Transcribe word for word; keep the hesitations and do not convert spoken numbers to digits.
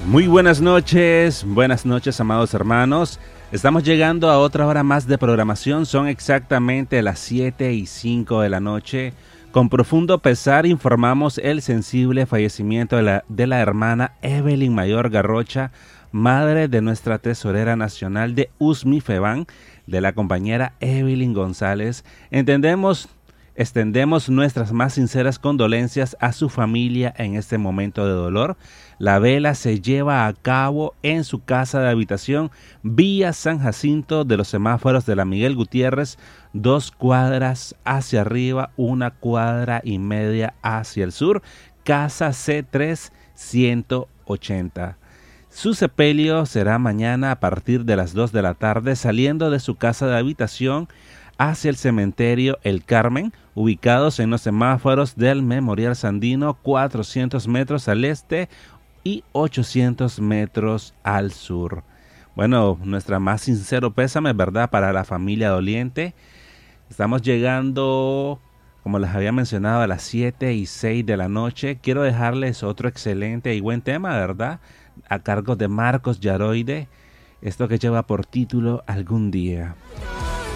Muy buenas noches, buenas noches amados hermanos. Estamos llegando a otra hora más de programación, son exactamente las siete y cinco de la noche. Con profundo pesar informamos el sensible fallecimiento de la, de la hermana Evelyn Mayor Garrocha, madre de nuestra tesorera nacional de Usmifebán, de la compañera Evelyn González. Entendemos, extendemos nuestras más sinceras condolencias a su familia en este momento de dolor. La vela se lleva a cabo en su casa de habitación, vía San Jacinto de los semáforos de la Miguel Gutiérrez, dos cuadras hacia arriba, una cuadra y media hacia el sur, casa C tres ciento ochenta. Su sepelio será mañana a partir de las dos de la tarde, saliendo de su casa de habitación hacia el cementerio El Carmen, ubicados en los semáforos del Memorial Sandino, cuatrocientos metros al este y ochocientos metros al sur. Bueno, nuestra más sincero pésame, ¿verdad?, para la familia doliente. Estamos llegando, como les había mencionado, a las siete y seis de la noche. Quiero dejarles otro excelente y buen tema, ¿verdad?, a cargo de Marcos Yaroide. Esto que lleva por título Algún Día.